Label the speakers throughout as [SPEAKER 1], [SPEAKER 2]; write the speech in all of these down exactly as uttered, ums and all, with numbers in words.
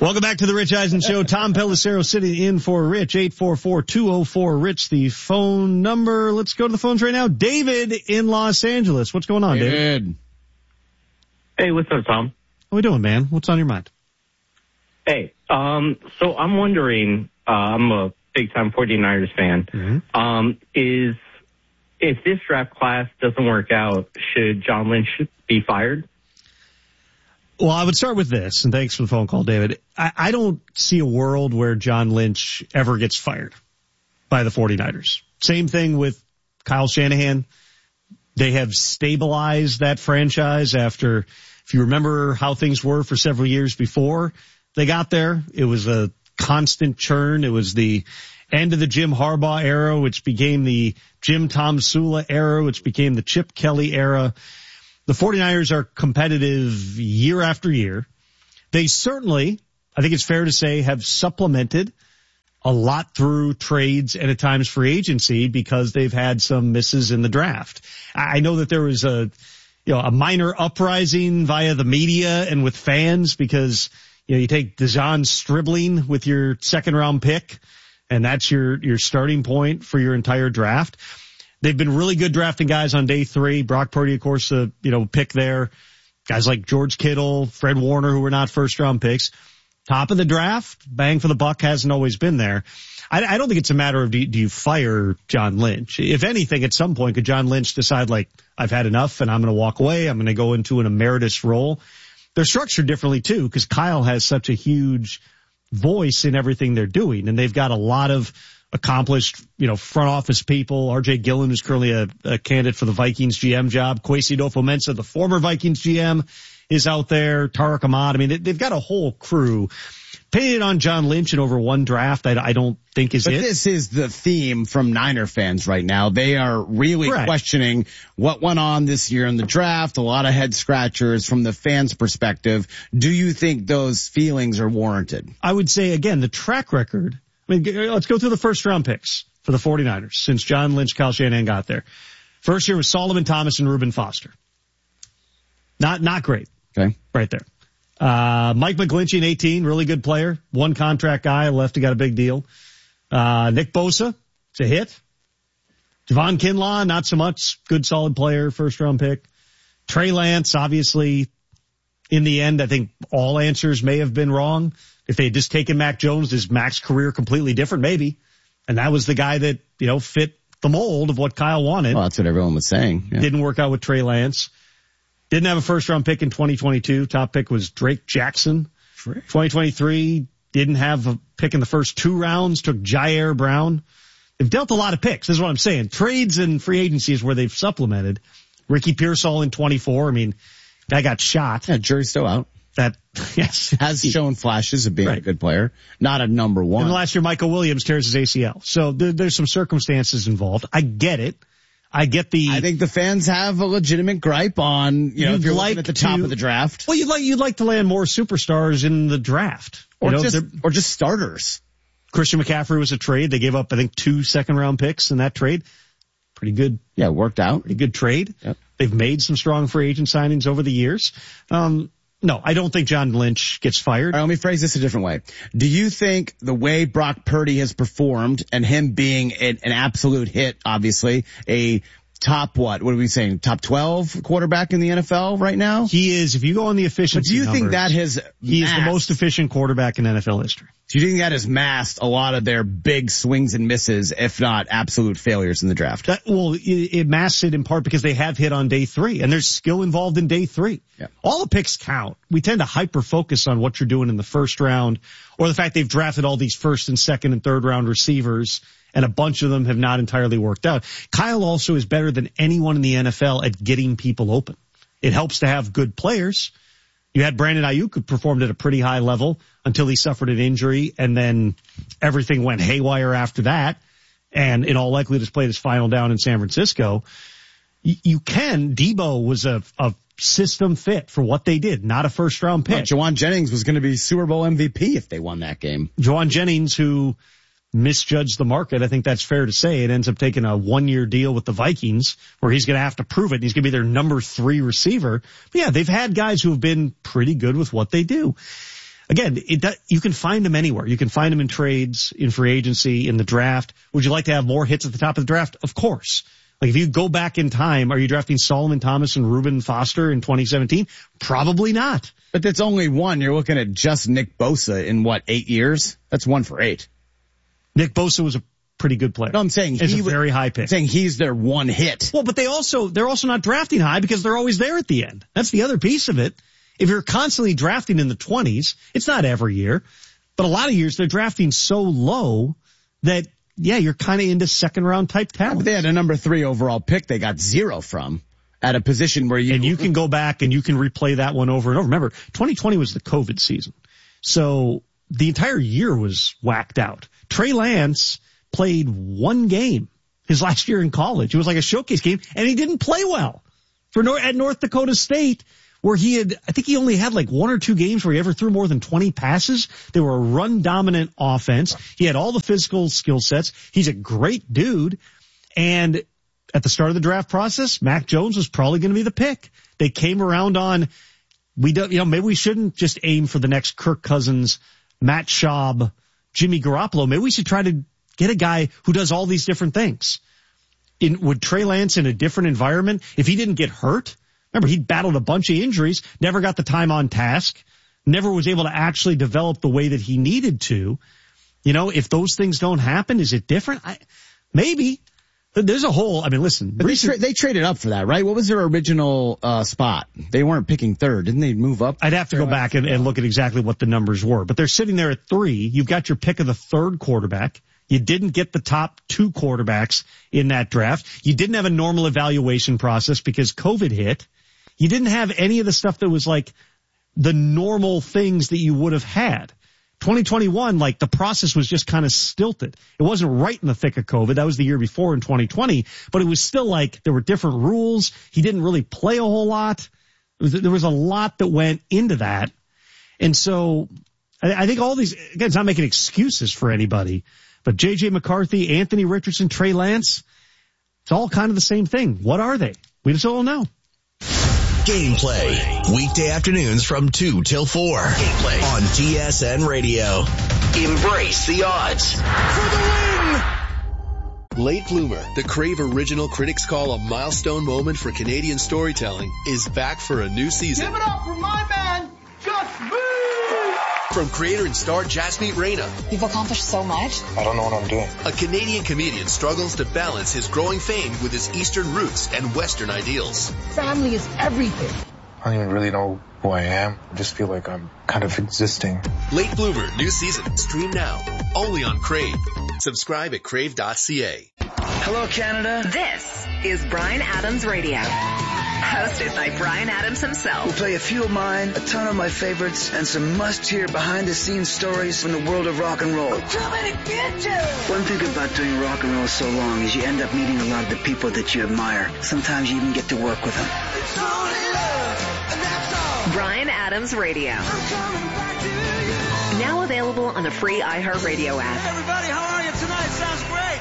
[SPEAKER 1] Welcome back to the Rich Eisen Show. Tom Pelissero sitting in for Rich. eight four four, two oh four, RICH, the phone number. Let's go to the phones right now. David in Los Angeles. What's going on, David? David.
[SPEAKER 2] Hey, what's up, Tom?
[SPEAKER 1] How we doing, man? What's on your mind?
[SPEAKER 2] Hey, um, so I'm wondering, uh, I'm a big-time forty-niners fan. Mm-hmm. Um, is, if this draft class doesn't work out, should John Lynch be fired?
[SPEAKER 1] Well, I would start with this, and thanks for the phone call, David. I, I don't see a world where John Lynch ever gets fired by the forty-niners. Same thing with Kyle Shanahan. They have stabilized that franchise after, if you remember how things were for several years before they got there, it was a constant churn. It was the end of the Jim Harbaugh era, which became the Jim Tom Sula era, which became the Chip Kelly era. The forty-niners are competitive year after year. They certainly, I think it's fair to say, have supplemented a lot through trades and at times free agency because they've had some misses in the draft. I know that there was a, you know, a minor uprising via the media and with fans because, you know, you take Dejon Stribling with your second round pick and that's your, your starting point for your entire draft. They've been really good drafting guys on day three. Brock Purdy, of course, uh, you know, pick there. Guys like George Kittle, Fred Warner, who were not first round picks. Top of the draft, bang for the buck hasn't always been there. I, I don't think it's a matter of do, do you fire John Lynch. If anything, at some point, could John Lynch decide like, I've had enough and I'm going to walk away. I'm going to go into an emeritus role. They're structured differently too, because Kyle has such a huge voice in everything they're doing, and they've got a lot of accomplished, you know, front office people. R J Gillen, who's currently a, a candidate for the Vikings G M job. Kwesi Adofo-Mensah, the former Vikings G M, is out there. Tariq Ahmad. I mean, they've got a whole crew. Paying it on John Lynch in over one draft, I, I don't think is
[SPEAKER 3] but
[SPEAKER 1] it.
[SPEAKER 3] But this is the theme from Niner fans right now. They are really Correct. questioning what went on this year in the draft. A lot of head scratchers from the fans' perspective. Do you think those feelings are warranted?
[SPEAKER 1] I would say, again, the track record. I mean, let's go through the first round picks for the forty-niners since John Lynch, Kyle Shanahan got there. First year was Solomon Thomas and Reuben Foster. Not, not great.
[SPEAKER 3] Okay.
[SPEAKER 1] Right there. Uh, Mike McGlinchey in eighteen, really good player. One contract guy, left, he got a big deal. Uh, Nick Bosa, it's a hit. Javon Kinlaw, not so much. Good, solid player, first round pick. Trey Lance, obviously, in the end, I think all answers may have been wrong. If they had just taken Mac Jones, is Mac's career completely different? Maybe. And that was the guy that, you know, fit the mold of what Kyle wanted.
[SPEAKER 3] Well, that's what everyone was saying. Yeah.
[SPEAKER 1] Didn't work out with Trey Lance. Didn't have a first round pick in twenty twenty-two. Top pick was Drake Jackson. twenty twenty-three didn't have a pick in the first two rounds. Took Jair Brown. They've dealt a lot of picks. This is what I'm saying. Trades and free agencies where they've supplemented. Ricky Pearsall in twenty-four. I mean, guy got shot.
[SPEAKER 3] Yeah, jury's still out.
[SPEAKER 1] That, yes.
[SPEAKER 3] Has shown flashes of being
[SPEAKER 1] right.
[SPEAKER 3] a good player. Not a number one.
[SPEAKER 1] And last year, Michael Williams tears his A C L. So there, there's some circumstances involved. I get it. I get the.
[SPEAKER 3] I think the fans have a legitimate gripe on, you know, if you're like looking at the top
[SPEAKER 1] to,
[SPEAKER 3] of the draft.
[SPEAKER 1] Well, you'd like, you'd like to land more superstars in the draft.
[SPEAKER 3] Or
[SPEAKER 1] you know,
[SPEAKER 3] just, or just starters.
[SPEAKER 1] Christian McCaffrey was a trade. They gave up, I think, two second round picks in that trade. Pretty good.
[SPEAKER 3] Yeah, worked out.
[SPEAKER 1] Pretty good trade.
[SPEAKER 3] Yep.
[SPEAKER 1] They've made some strong free agent signings over the years. Um, no, I don't think John Lynch gets fired.
[SPEAKER 3] All right, let me phrase this a different way. Do you think the way Brock Purdy has performed and him being an, an absolute hit, obviously, a top what? What are we saying? Top twelve quarterback in the N F L right now?
[SPEAKER 1] He is, if you go on the efficiency
[SPEAKER 3] But do you
[SPEAKER 1] numbers,
[SPEAKER 3] think that has
[SPEAKER 1] he
[SPEAKER 3] masked,
[SPEAKER 1] is the most efficient quarterback in N F L history?
[SPEAKER 3] Do you think that has masked a lot of their big swings and misses, if not absolute failures in the draft?
[SPEAKER 1] That, well, it, it masks it in part because they have hit on day three, and there's skill involved in day three.
[SPEAKER 3] Yeah.
[SPEAKER 1] All the picks count. We tend to hyper-focus on what you're doing in the first round, or the fact they've drafted all these first and second and third round receivers, and a bunch of them have not entirely worked out. Kyle also is better than anyone in the N F L at getting people open. It helps to have good players. You had Brandon Ayuk, who performed at a pretty high level until he suffered an injury, and then everything went haywire after that, and in all likelihood has played his final down in San Francisco. You, you can, Debo was a, a system fit for what they did, not a first-round pick.
[SPEAKER 3] Well, Jawan Jennings was going to be Super Bowl M V P if they won that game.
[SPEAKER 1] Jawan Jennings, who misjudged the market. I think that's fair to say. It ends up taking a one-year deal with the Vikings where he's going to have to prove it. He's going to be their number three receiver. But yeah, they've had guys who have been pretty good with what they do. again, it, you can find them anywhere. You can find them in trades, in free agency, in the draft. Would you like to have more hits at the top of the draft? Of course. Like if you go back in time, are you drafting Solomon Thomas and Reuben Foster in twenty seventeen? Probably not.
[SPEAKER 3] But that's only one. You're looking at just Nick Bosa in what, eight years? That's one for eight.
[SPEAKER 1] Nick Bosa was a pretty good player.
[SPEAKER 3] No, I'm saying
[SPEAKER 1] he's
[SPEAKER 3] he
[SPEAKER 1] a very high pick.
[SPEAKER 3] I'm saying he's their one hit.
[SPEAKER 1] Well, but they also, they're also not drafting high because they're always there at the end. That's the other piece of it. If you're constantly drafting in the twenties, it's not every year, but a lot of years they're drafting so low that, yeah, you're kind of into second round type talent.
[SPEAKER 3] But they had a number three overall pick they got zero from at a position where you...
[SPEAKER 1] And you can go back and you can replay that one over and over. Remember, twenty twenty was the COVID season. So the entire year was whacked out. Trey Lance played one game his last year in college. It was like a showcase game, and he didn't play well for North, at North Dakota State, where he had, I think he only had like one or two games where he ever threw more than twenty passes. They were a run-dominant offense. He had all the physical skill sets. He's a great dude. And at the start of the draft process, Mac Jones was probably going to be the pick. They came around on, we don't, you know, maybe we shouldn't just aim for the next Kirk Cousins, Matt Schaub, Jimmy Garoppolo. Maybe we should try to get a guy who does all these different things. In, would Trey Lance in a different environment, if he didn't get hurt, remember, he battled a bunch of injuries, never got the time on task, never was able to actually develop the way that he needed to. You know, if those things don't happen, is it different? I, maybe. There's a whole, I mean, listen.
[SPEAKER 3] But they, tra- they traded up for that, right? What was their original uh spot? They weren't picking third. Didn't they move up?
[SPEAKER 1] I'd have to go back and, and look at exactly what the numbers were. But they're sitting there at three. You've got your pick of the third quarterback. You didn't get the top two quarterbacks in that draft. You didn't have a normal evaluation process because COVID hit. You didn't have any of the stuff that was like the normal things that you would have had. twenty twenty-one, like the process was just kind of stilted. It wasn't right in the thick of COVID. That was the year before in twenty twenty, but it was still like there were different rules. He didn't really play a whole lot. There was a lot that went into that. And so I think all these, again, it's not making excuses for anybody, but J J McCarthy, Anthony Richardson, Trey Lance, it's all kind of the same thing. What are they? We just don't know.
[SPEAKER 4] Gameplay, weekday afternoons from two till four. Gameplay on T S N Radio. Embrace the odds for the win.
[SPEAKER 5] Late Bloomer, the Crave original critics call a milestone moment for Canadian storytelling, is back for a new season.
[SPEAKER 6] Give it up for my man, Just Me!
[SPEAKER 5] From creator and star Jasmeet Reina.
[SPEAKER 7] You've accomplished so much.
[SPEAKER 8] I don't know what I'm doing.
[SPEAKER 5] A Canadian comedian struggles to balance his growing fame with his Eastern roots and Western ideals.
[SPEAKER 6] Family is everything.
[SPEAKER 8] I don't even really know who I am. I just feel like I'm kind of existing.
[SPEAKER 5] Late Bloomer, new season. Stream now. Only on Crave. Subscribe at crave dot c a.
[SPEAKER 9] Hello, Canada.
[SPEAKER 10] This is Bryan Adams Radio. Hosted by Bryan Adams himself.
[SPEAKER 9] We'll play a few of mine, a ton of my favorites, and some must-hear behind-the-scenes stories from the world of rock and roll.
[SPEAKER 6] I'm coming to get you!
[SPEAKER 9] One thing about doing rock and roll so long is you end up meeting a lot of the people that you admire. Sometimes you even get to work with them.
[SPEAKER 6] It's only love, and that's all.
[SPEAKER 10] Bryan Adams Radio.
[SPEAKER 6] I'm coming back to you.
[SPEAKER 10] Now available on the free iHeartRadio app.
[SPEAKER 6] Hey everybody, how are you tonight? Sounds great.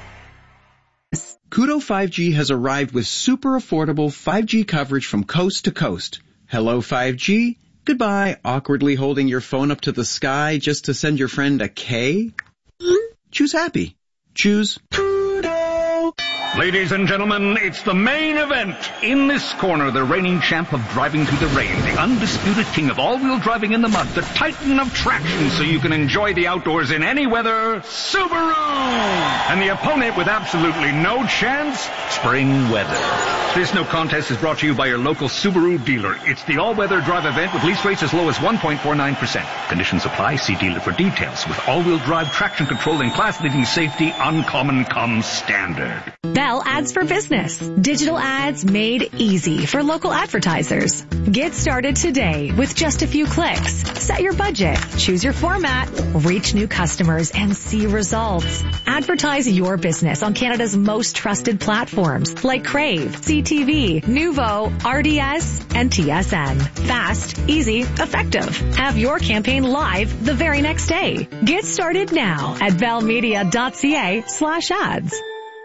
[SPEAKER 11] Koodo five G has arrived with super affordable five G coverage from coast to coast. Hello five G. Goodbye, awkwardly holding your phone up to the sky just to send your friend a K. Choose happy. Choose Koodo.
[SPEAKER 12] Ladies and gentlemen, it's the main event. In this corner, the reigning champ of driving through the rain, the undisputed king of all-wheel driving in the mud, the titan of traction so you can enjoy the outdoors in any weather, Subaru! And the opponent with absolutely no chance, spring weather. This no contest is brought to you by your local Subaru dealer. It's the all-weather drive event with lease rates as low as one point four nine percent. Conditions apply. See dealer for details. With all-wheel drive traction control and class-leading safety, Uncommon comes standard.
[SPEAKER 13] Bell Ads for Business. Digital ads made easy for local advertisers. Get started today with just a few clicks. Set your budget, choose your format, reach new customers, and see results. Advertise your business on Canada's most trusted platforms like Crave, C T V, Nuvo, R D S, and T S N. Fast, easy, effective. Have your campaign live the very next day. Get started now at bellmedia.ca slash ads.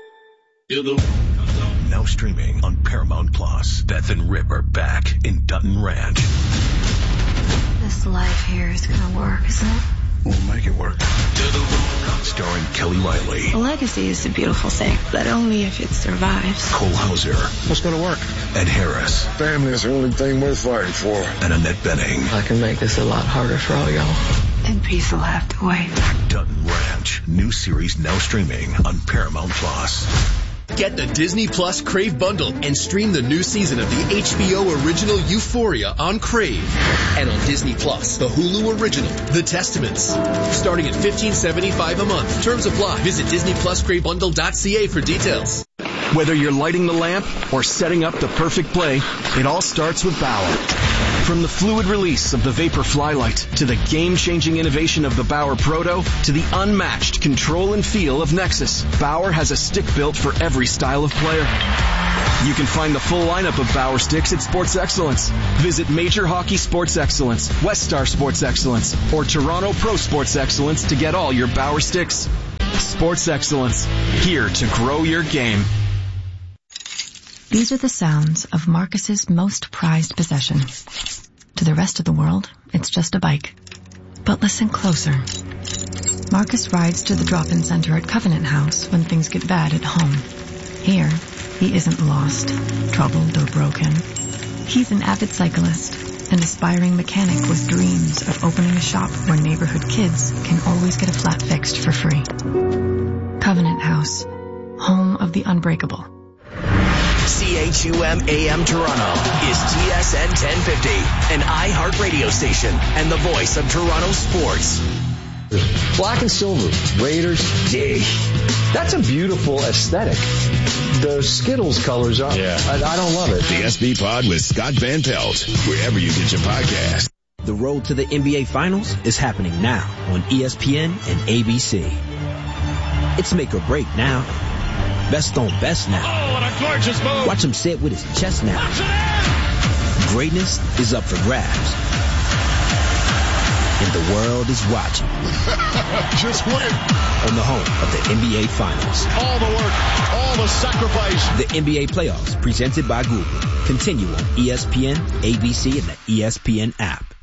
[SPEAKER 4] Now streaming on Paramount Plus. Beth and Rip are back in Dutton Ranch.
[SPEAKER 14] This life
[SPEAKER 7] here is going to work, isn't it?
[SPEAKER 8] We'll make it work.
[SPEAKER 4] Starring Kelly Riley.
[SPEAKER 7] A legacy is a beautiful thing, but only if it survives.
[SPEAKER 4] Cole Hauser.
[SPEAKER 8] What's going to work?
[SPEAKER 4] Ed Harris.
[SPEAKER 8] Family is the only thing worth fighting for.
[SPEAKER 4] And Annette Bening.
[SPEAKER 14] I can make this a lot harder for all y'all.
[SPEAKER 7] And peace will have to wait.
[SPEAKER 4] Dutton Ranch. New series now streaming on Paramount Plus.
[SPEAKER 5] Get the Disney Plus Crave bundle and stream the new season of the H B O original Euphoria on Crave. And on Disney Plus, the Hulu original, The Testaments. Starting at fifteen seventy-five a month. Terms apply. Visit disney plus crave bundle dot c a for details.
[SPEAKER 15] Whether you're lighting the lamp or setting up the perfect play, it all starts with Bauer. From the fluid release of the Vapor Flylight to the game-changing innovation of the Bauer Proto to the unmatched control and feel of Nexus, Bauer has a stick built for every style of player. You can find the full lineup of Bauer sticks at Sports Excellence. Visit Major Hockey Sports Excellence, West Star Sports Excellence, or Toronto Pro Sports Excellence to get all your Bauer sticks. Sports Excellence, here to grow your game.
[SPEAKER 16] These are the sounds of Marcus's most prized possession. To the rest of the world, it's just a bike. But listen closer. Marcus rides to the drop-in center at Covenant House when things get bad at home. Here, he isn't lost, troubled, or broken. He's an avid cyclist, an aspiring mechanic with dreams of opening a shop where neighborhood kids can always get a flat fixed for free. Covenant House, home of the unbreakable.
[SPEAKER 4] C H U M A M Toronto is T S N ten fifty, an iHeartRadio station and the voice of Toronto sports.
[SPEAKER 17] Black and silver, Raiders, dig. That's a beautiful aesthetic. The Skittles colors are, yeah. I, I don't love it.
[SPEAKER 18] The S B Pod with Scott Van Pelt, wherever you get your podcast.
[SPEAKER 19] The road to the N B A Finals is happening now on E S P N and A B C. It's make or break now. Best on best now.
[SPEAKER 20] Oh, what a gorgeous move.
[SPEAKER 19] Watch him say it with his chest now. Greatness is up for grabs. And the world is watching.
[SPEAKER 20] Just win.
[SPEAKER 19] On the home of the N B A Finals.
[SPEAKER 20] All the work, all the sacrifice.
[SPEAKER 19] The N B A Playoffs presented by Google. Continue on E S P N, A B C, and the E S P N app.